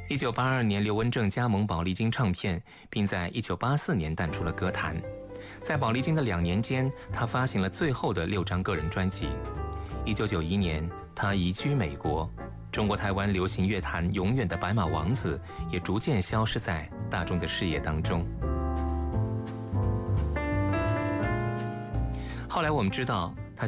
1982年，刘文正加盟宝丽金唱片，并在1984年淡出了歌坛。在宝丽金的2年间，他发行了最后的6张个人专辑。1991年，他移居美国，中国台湾流行乐坛永远的白马王子也逐渐消失在大众的视野当中。后来我们知道，